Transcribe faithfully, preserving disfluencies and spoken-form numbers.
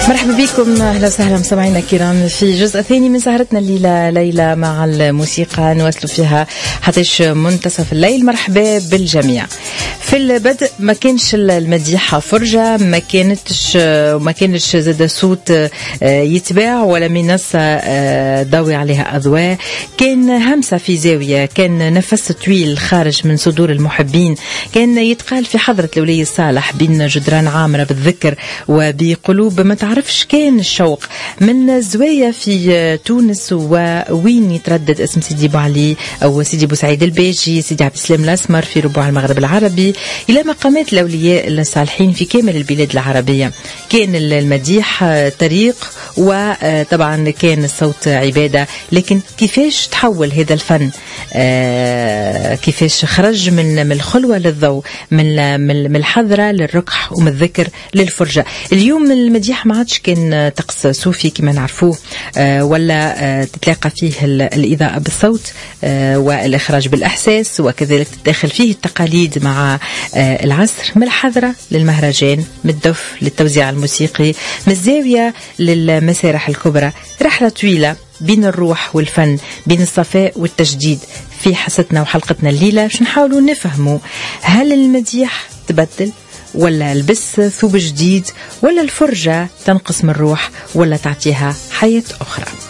مرحبا بكم، اهلا وسهلا مستمعينا الكرام في جزء ثاني من سهرتنا الليله ليله مع الموسيقى نواصل فيها حتىش منتصف الليل. مرحبا بالجميع. في البدء ما كانش المديحه فرجه، ما كانتش ما كانش زاد صوت يتباع ولا منصه ضوي عليها اضواء، كان همسه في زاويه، كان نفس طويل خارج من صدور المحبين، كان يتقال في حضره الولي الصالح بين جدران عامره بالذكر وبقلوب ما تعرفش. كان الشوق من زوايا في تونس ووين يتردد اسم سيدي بو علي أو سيدي بو سعيد الباجي، سيدي عبد السلام الأسمر في ربوع المغرب العربي، إلى مقامات الأولياء الصالحين في كامل البلاد العربية. كان المديح طريق وطبعا كان الصوت عبادة، لكن كيفاش تحول هذا الفن؟ آه كيفاش خرج من من الخلوة للضوء، من من الحضرة للركح ومن الذكر للفرجة. اليوم المديح ما عادش كان طقس صوفي كما نعرفوه، آه ولا آه تتلاقى فيه الإضاءة بالصوت آه والإخراج بالإحساس، وكذلك تتداخل فيه التقاليد مع آه العصر، من الحضرة للمهرجان، من الدف للتوزيع الموسيقي، من الزاوية للمسارح الكبرى. رحلة طويلة بين الروح والفن، بين الصفاء والتجديد. في حصتنا وحلقتنا الليلة باش نحاولوا نفهموا هل المديح تبدل ولا لبس ثوب جديد، ولا الفرجة تنقص من الروح ولا تعطيها حياة أخرى.